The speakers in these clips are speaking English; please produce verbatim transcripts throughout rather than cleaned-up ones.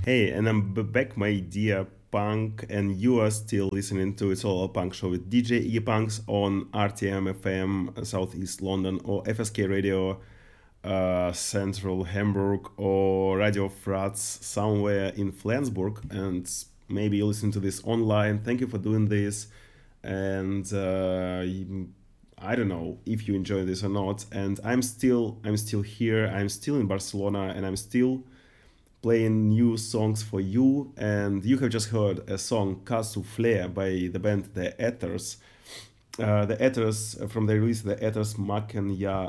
Hey, and I'm b- back, my dear punk, and you are still listening to It's All a Punk Show with D J E Punks on R T M F M, Southeast London, or F S K Radio, uh, Central Hamburg, or Radio Fratz somewhere in Flensburg. And maybe you listen to this online. Thank you for doing this. And uh, I don't know if you enjoy this or not. And I'm still, I'm still here. I'm still in Barcelona, and I'm still playing new songs for you. And you have just heard a song Casu Flare by the band The Ethers. Uh, the Ethers, uh, from the release The Ethers Maken Ja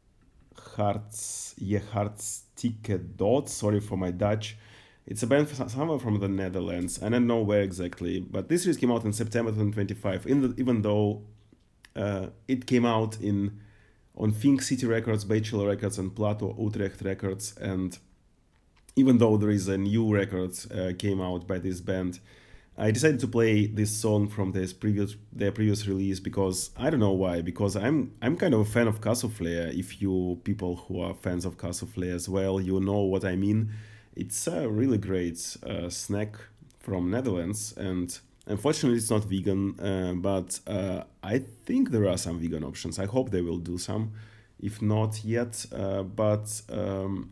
Harts, Je Hartstikke Dood. Sorry for my Dutch. It's a band somewhere from the Netherlands. I don't know where exactly, but this release came out in September twenty twenty-five. In the, even though uh, it came out in on Fink City Records, Bachelor Records, and Plato Utrecht Records, and even though there is a new record uh, came out by this band, I decided to play this song from this previous their previous release because I don't know why. Because I'm I'm kind of a fan of Cassoufflé. If you people who are fans of Cassoufflé as well, you know what I mean. It's a really great uh, snack from Netherlands, and unfortunately it's not vegan. Uh, but uh, I think there are some vegan options. I hope they will do some, if not yet. Uh, but um,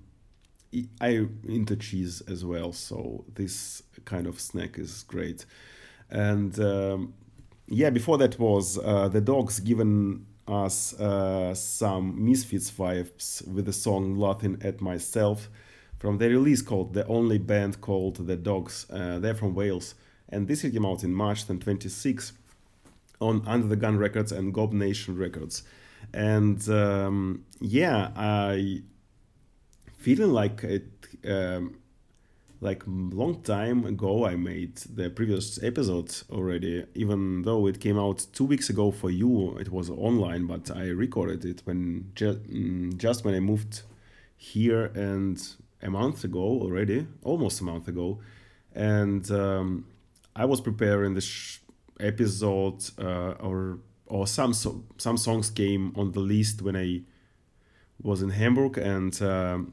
I into cheese as well, so this kind of snack is great. And um, yeah, before that was uh, the Dogs giving us uh, some Misfits vibes with the song "Laughing at Myself" from their release called "The Only Band Called the Dogs." Uh, they're from Wales, and this came out in March twenty twenty-six on Under the Gun Records and Gob Nation Records. And um, yeah, I feeling like it um, like long time ago I made the previous episode already, even though it came out two weeks ago for you. It was online, but I recorded it when ju- mm, just when I moved here, and a month ago already, almost a month ago. And um, I was preparing this sh- episode, uh, or or some so- some songs came on the list when I was in Hamburg. And um,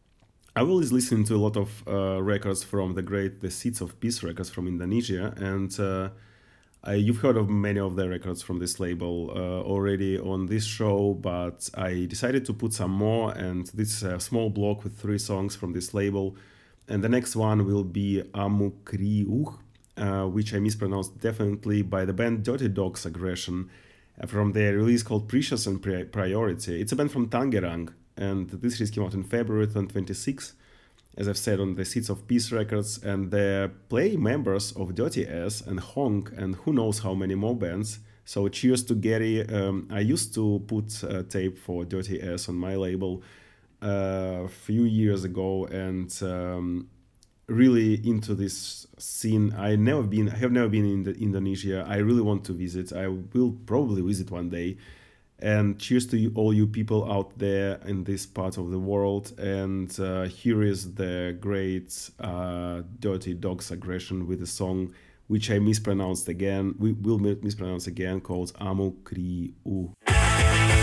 I was listening to a lot of uh, records from the great The Seeds of Peace records from Indonesia, and uh, I, you've heard of many of the records from this label uh, already on this show, but I decided to put some more, and this is a small block with three songs from this label. And the next one will be Amukriuch, uh, which I mispronounced definitely, by the band Dirty Dogs Aggression, uh, from their release called Precious and Pri- Priority. It's a band from Tangerang, and this release came out in February twenty twenty-six, as I've said, on the Seeds of Peace records. And they play members of Dirty S and Honk and who knows how many more bands. So cheers to Gary. Um, I used to put a tape for Dirty S on my label uh, a few years ago, and um, really into this scene. I never been, I have never been in the Indonesia. I really want to visit. I will probably visit one day. And cheers to you, all you people out there in this part of the world. And uh, here is the great uh, Dirty Dogs Aggression with a song which I mispronounced again. We will mispronounce again, called Amu Kri U.